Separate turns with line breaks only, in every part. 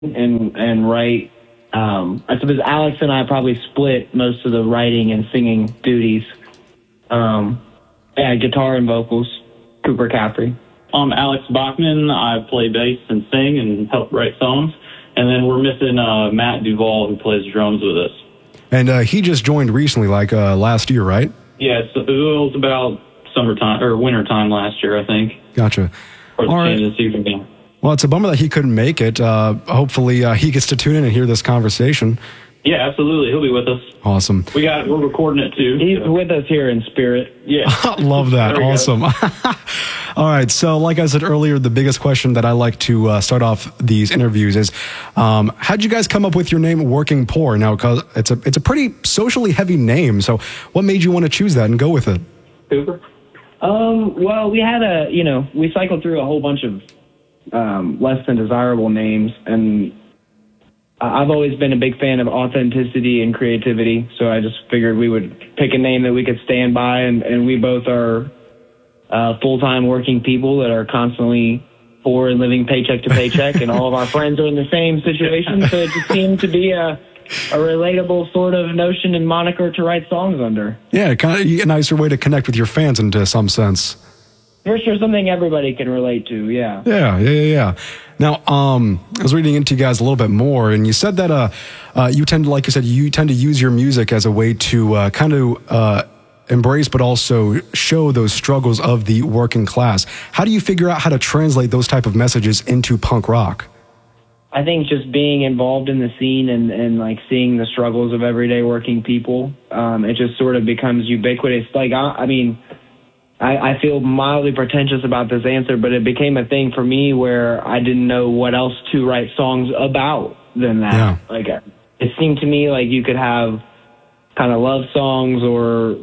and write. I suppose Alex and I probably split most of the writing and singing duties. Guitar and vocals, Cooper Caffrey.
I'm Alex Bachman. I play bass and sing and help write songs. And then we're missing Matt Duvall, who plays drums with us.
And he just joined recently, like last year, right?
Yeah, so it was about summertime or wintertime last year, I think.
Gotcha.
Or the
All
change
right.
of the season game.
Well, it's a bummer that he couldn't make it. Hopefully he gets to tune in and hear this conversation.
Yeah, absolutely. He'll be with us.
Awesome.
We're recording it too.
He's with us here in spirit.
Yeah.
Love that.
There we go.
Awesome. All right. So like I said earlier, the biggest question that I like to start off these interviews is, how'd you guys come up with your name, Working Poor? Now, because it's a pretty socially heavy name. So what made you want to choose that and go with it?
Cooper?
Well, we had we cycled through a whole bunch of less than desirable names, and I've always been a big fan of authenticity and creativity, so I just figured we would pick a name that we could stand by, and we both are full-time working people that are constantly poor and living paycheck to paycheck, and all of our friends are in the same situation, so it just seemed to be a relatable sort of notion and moniker to write songs under.
Yeah, kind of a nicer way to connect with your fans in some sense.
For sure, something everybody can relate to, yeah.
Yeah. Now, I was reading into you guys a little bit more, and you said that you tend to use your music as a way to kind of embrace but also show those struggles of the working class. How do you figure out how to translate those type of messages into punk rock?
I think just being involved in the scene and like seeing the struggles of everyday working people, it just sort of becomes ubiquitous. Like, I feel mildly pretentious about this answer, but it became a thing for me where I didn't know what else to write songs about than that.
Yeah.
Like, it seemed to me like you could have kind of love songs or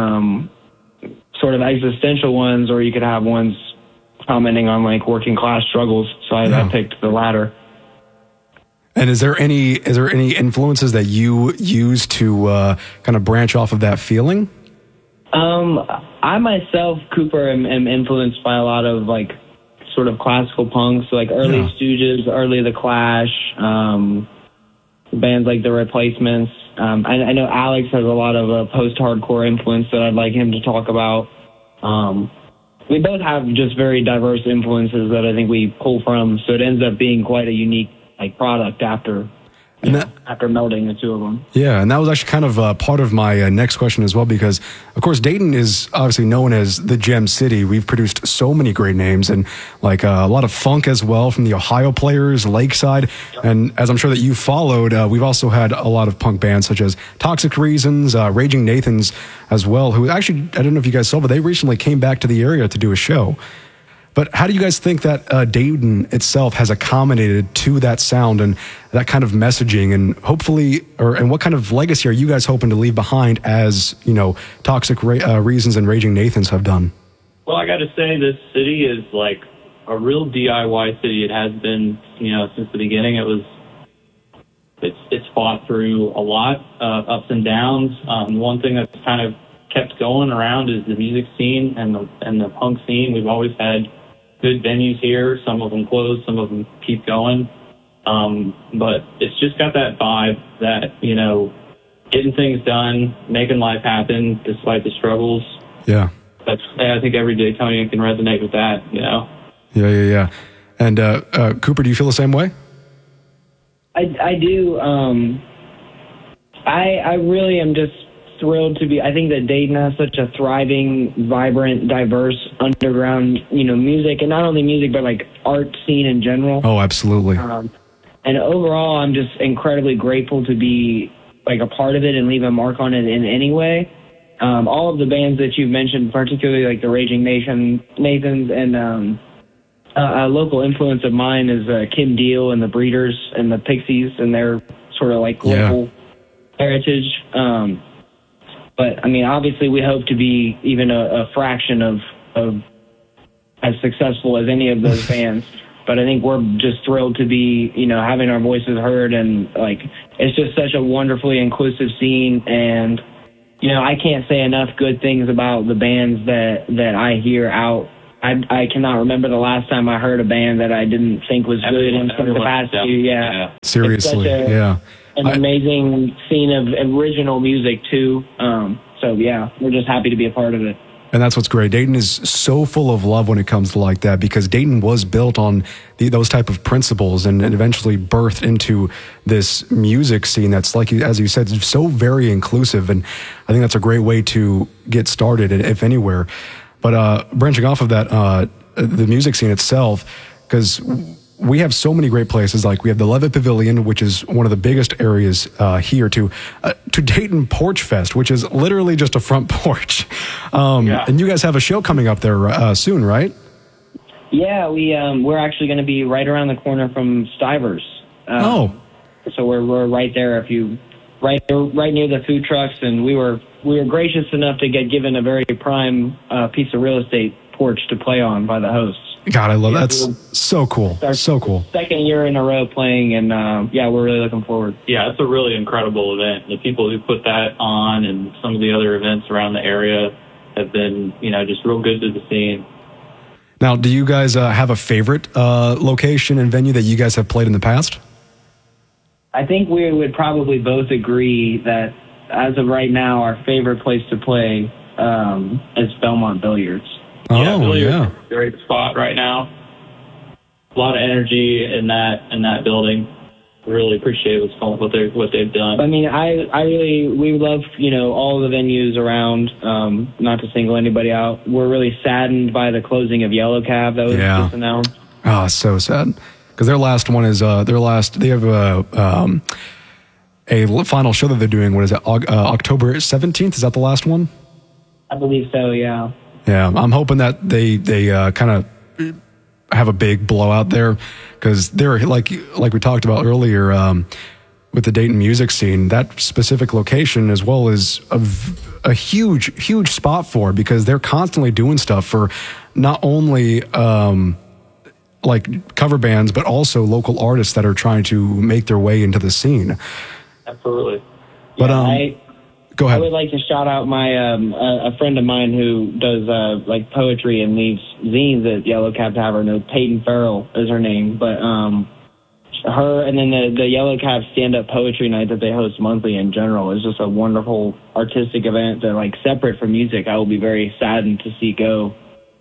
sort of existential ones, or you could have ones commenting on like working class struggles. So I picked the latter.
And is there any influences that you use to kind of branch off of that feeling?
I myself, Cooper, am influenced by a lot of like sort of classical punks, like early Stooges, early The Clash, bands like The Replacements. I know Alex has a lot of post-hardcore influence that I'd like him to talk about. We both have just very diverse influences that I think we pull from, so it ends up being quite a unique like product after melding the two of them.
Yeah, and that was actually kind of part of my next question as well, because, of course, Dayton is obviously known as the Gem City. We've produced so many great names, and like a lot of funk as well from the Ohio Players, Lakeside, and as I'm sure that you followed, we've also had a lot of punk bands such as Toxic Reasons, Raging Nathans as well, who actually, I don't know if you guys saw, but they recently came back to the area to do a show. But how do you guys think that Dayton itself has accommodated to that sound and that kind of messaging, and hopefully, and what kind of legacy are you guys hoping to leave behind as, Toxic Reasons and Raging Nathans have done?
Well, I got to say, this city is like a real DIY city. It has been, since the beginning. It's fought through a lot of ups and downs. One thing that's kind of kept going around is the music scene and the punk scene. We've always had good venues here. Some of them closed, some of them keep going. But it's just got that vibe that, getting things done, making life happen despite the struggles.
Yeah.
I think every Daytonian can resonate with that,
Yeah. And Cooper, do you feel the same way?
I do. I really am just thrilled to be. I think that Dayton has such a thriving, vibrant, diverse underground, music, and not only music but like art scene in general.
Oh, absolutely.
And overall, I'm just incredibly grateful to be like a part of it and leave a mark on it in any way. All of the bands that you've mentioned, particularly like the Raging Nathans, and a local influence of mine is Kim Deal and the Breeders and the Pixies and their sort of like global heritage. But, I mean, obviously we hope to be even a fraction of as successful as any of those bands. But I think we're just thrilled to be, having our voices heard. And, like, it's just such a wonderfully inclusive scene. And, I can't say enough good things about the bands that I hear out I cannot remember the last time I heard a band that I didn't think was good in some capacity. Yeah.
Seriously,
an amazing scene of original music too. So yeah, we're just happy to be a part of it.
And that's what's great. Dayton is so full of love when it comes to like that, because Dayton was built on those type of principles and eventually birthed into this music scene that's, like, as you said, so very inclusive. And I think that's a great way to get started, if anywhere. But branching off of that, the music scene itself, because we have so many great places. Like we have the Levitt Pavilion, which is one of the biggest areas here, to Dayton Porch Fest, which is literally just a front porch. And you guys have a show coming up there soon, right?
Yeah, we're actually going to be right around the corner from Stivers. So we're right there. Right near the food trucks, and we were gracious enough to get given a very prime piece of real estate porch to play on by the host.
God, I love that. That's so cool. So cool.
Second year in a row playing, and we're really looking forward.
Yeah, it's a really incredible event. The people who put that on and some of the other events around the area have been, just real good to the scene.
Now, do you guys have a favorite location and venue that you guys have played in the past?
I think we would probably both agree that, as of right now, our favorite place to play is Belmont Billiards.
Billiards is a great spot right now. A lot of energy in that building. Really appreciate what they've done.
I mean, we love all the venues around. Not to single anybody out, we're really saddened by the closing of Yellow Cab that was just announced.
Oh, so sad. Because their last one is they have a final show that they're doing. What is it? October 17th? Is that the last one?
I believe so. Yeah.
Yeah, I'm hoping that they kind of have a big blowout there, because they're like we talked about earlier with the Dayton music scene. That specific location as well is a huge spot for, because they're constantly doing stuff for not only like cover bands, but also local artists that are trying to make their way into the scene.
Absolutely.
But go ahead.
I would like to shout out my a friend of mine who does like poetry and leaves zines at Yellow Cab Tavern. Peyton Farrell is her name, but her and then the Yellow Cab stand-up poetry night that they host monthly in general is just a wonderful artistic event that, like, separate from music, I will be very saddened to see go.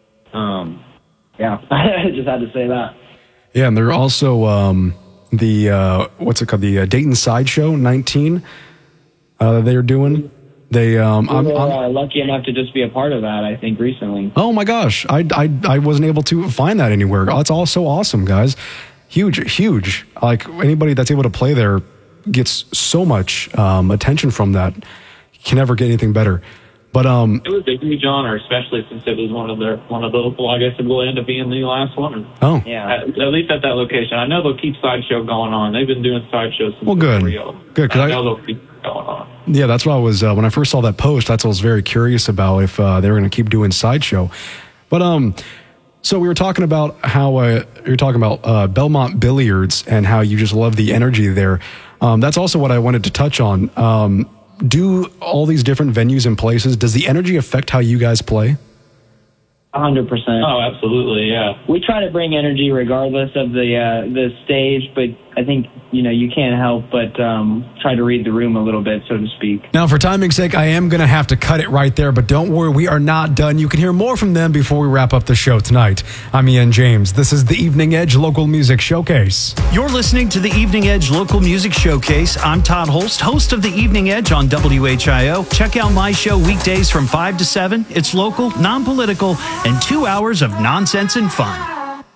I just had to say that.
Yeah, and they're also the what's it called? The Dayton Sideshow 19. They're doing. We were
lucky enough to just be a part of that, I think, recently.
Oh my gosh, I wasn't able to find that anywhere. Oh, it's all so awesome, guys. Huge. Like, anybody that's able to play there gets so much attention from that. You can never get anything better. But
it was a huge honor, especially since it was one of the. Well, I guess it will end up being the last one.
Oh,
yeah.
At least at that location. I know they'll keep Sideshow going on. They've been doing Sideshows since
Good.
I know they'll keep going on.
Yeah, that's what I was when I first saw that post. That's what I was very curious about, if they were going to keep doing Sideshow. But so we were talking about how you're talking about Belmont Billiards and how you just love the energy there. That's also what I wanted to touch on. Do all these different venues and places, does the energy affect how you guys play?
100%.
Oh, absolutely, yeah.
We try to bring energy regardless of the stage, but I think, you can't help but try to read the room a little bit, so to speak.
Now, for timing's sake, I am going to have to cut it right there, but don't worry, we are not done. You can hear more from them before we wrap up the show tonight. I'm Ian James. This is the Evening Edge Local Music Showcase.
You're listening to the Evening Edge Local Music Showcase. I'm Todd Holst, host of the Evening Edge on WHIO. Check out my show weekdays from 5 to 7. It's local, non-political, and 2 hours of nonsense and fun.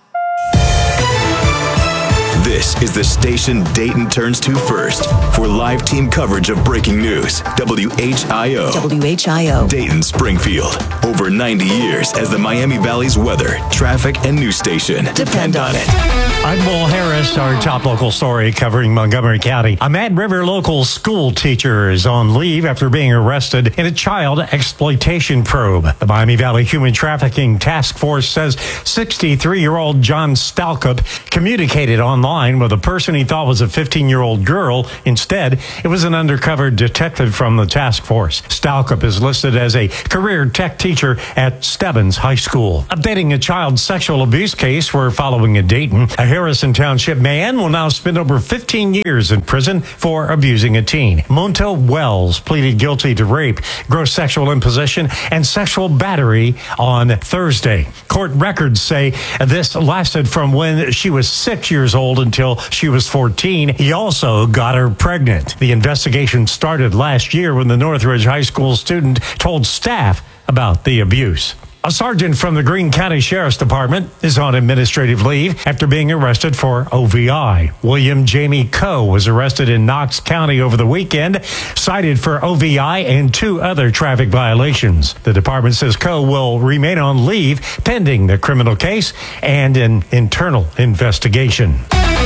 This is the station Dayton turns to first for live team coverage of breaking news. WHIO.
WHIO.
Dayton, Springfield. Over 90 years as the Miami Valley's weather, traffic, and news station.
Depend on it. I'm Will Harris, our top local story covering Montgomery County. A Mad River local school teacher is on leave after being arrested in a child exploitation probe. The Miami Valley Human Trafficking Task Force says 63-year-old John Stalkup communicated online with a person he thought was a 15-year-old girl. Instead, it was an undercover detective from the task force. Stalkup is listed as a career tech teacher at Stebbins High School. Updating a child sexual abuse case we're following in Dayton. A Harrison Township man will now spend over 15 years in prison for abusing a teen. Montel Wells pleaded guilty to rape, gross sexual imposition, and sexual battery on Thursday. Court records say this lasted from when she was 6 years old until she was 14. He also got her pregnant. The investigation started last year when the Northridge High School student told staff about the abuse. A sergeant from the Greene County Sheriff's Department is on administrative leave after being arrested for OVI. William Jamie Coe was arrested in Knox County over the weekend, cited for OVI and 2 other traffic violations. The department says Coe will remain on leave pending the criminal case and an internal investigation.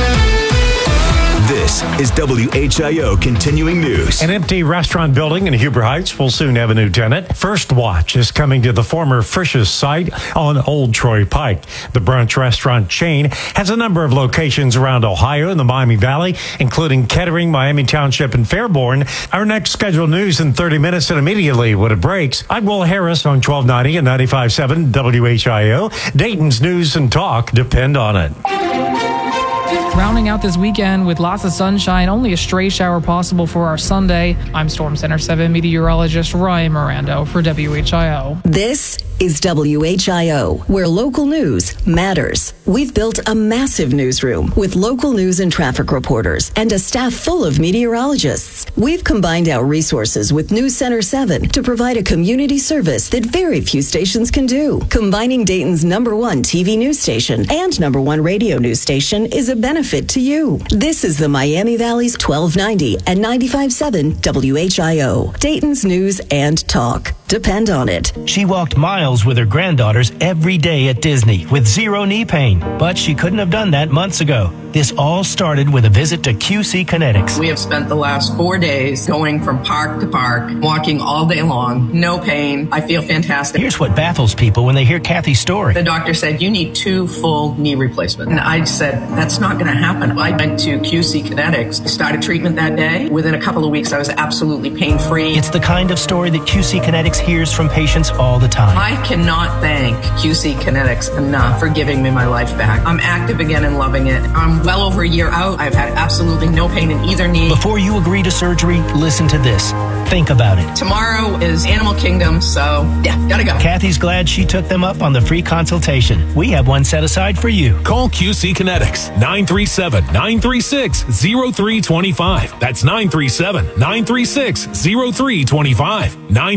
This is WHIO Continuing News.
An empty restaurant building in Huber Heights will soon have a new tenant. First Watch is coming to the former Frisch's site on Old Troy Pike. The brunch restaurant chain has a number of locations around Ohio and the Miami Valley, including Kettering, Miami Township, and Fairborn. Our next scheduled news in 30 minutes and immediately when it breaks. I'm Will Harris on 1290 and 95.7 WHIO. Dayton's news and talk depend on it.
Rounding out this weekend with lots of sunshine, only a stray shower possible for our Sunday. I'm Storm Center 7 meteorologist Ryan Mirando for WHIO.
This is WHIO, where local news matters. We've built a massive newsroom with local news and traffic reporters and a staff full of meteorologists. We've combined our resources with News Center 7 to provide a community service that very few stations can do. Combining Dayton's #1 TV news station and #1 radio news station is a benefit to you. This is the Miami Valley's 1290 and 95.7 WHIO. Dayton's news and talk. Depend on it.
She walked miles with her granddaughters every day at Disney with zero knee pain, but she couldn't have done that months ago. This all started with a visit to QC Kinetics.
We have spent the last 4 days going from park to park, walking all day long, no pain. I feel fantastic.
Here's what baffles people when they hear Kathy's story.
The doctor said, you need 2 full knee replacements. And I said, that's not going to happen. I went to QC Kinetics. I started treatment that day. Within a couple of weeks, I was absolutely pain-free.
It's the kind of story that QC Kinetics hears from patients all the time.
I cannot thank QC Kinetics enough for giving me my life back. I'm active again and loving it. I'm well over a year out. I've had absolutely no pain in either knee.
Before you agree to surgery, listen to this. Think about it.
Tomorrow is Animal Kingdom, so yeah, gotta go.
Kathy's glad she took them up on the free consultation. We have one set aside for you.
Call QC Kinetics, 937-936-0325. That's 937-936-0325.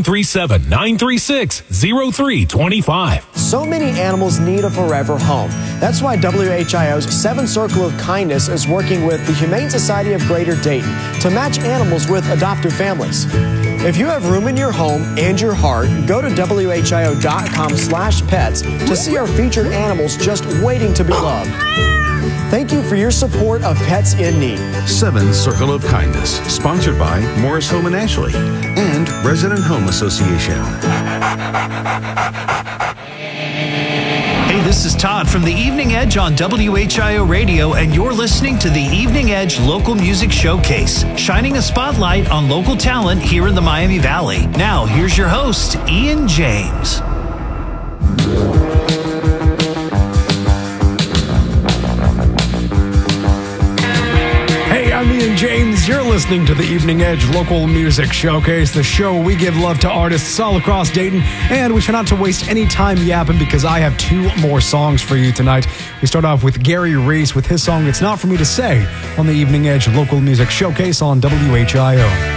937-936-0325.
So many animals need a forever home. That's why WHIO's 7 Circle of Kindness is working with the Humane Society of Greater Dayton to match animals with adoptive families. If you have room in your home and your heart, go to WHIO.com/pets to see our featured animals just waiting to be loved. Thank you for your support of Pets in Need.
7 Circle of Kindness, sponsored by Morris Home and Ashley and Resident Home Association.
Hey, this is Todd from the Evening Edge on WHIO Radio, and you're listening to the Evening Edge Local Music Showcase, shining a spotlight on local talent here in the Miami Valley. Now, here's your host, Ian James.
I'm Ian James. You're listening to the Evening Edge Local Music Showcase, the show we give love to artists all across Dayton, and we try not to waste any time yapping because I have 2 more songs for you tonight. We start off with Gary Reese with his song It's Not For Me To Say on the Evening Edge Local Music Showcase on WHIO.